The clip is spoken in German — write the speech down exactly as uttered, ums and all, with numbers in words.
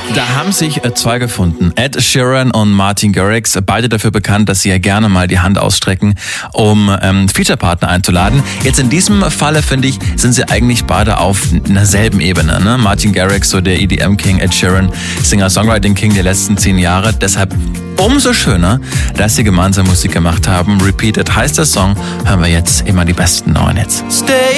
Da haben sich äh, zwei gefunden. Ed Sheeran und Martin Garrix, beide dafür bekannt, dass sie ja gerne mal die Hand ausstrecken, um ähm, Featurepartner einzuladen. Jetzt in diesem Falle, finde ich, sind sie eigentlich beide auf einer selben Ebene. Ne? Martin Garrix, so der E D M-King, Ed Sheeran, Singer-Songwriting-King der letzten zehn Jahre. Deshalb umso schöner, dass sie gemeinsam Musik gemacht haben. Repeated heißt der Song. Hören wir jetzt immer die besten neuen Hits. Stay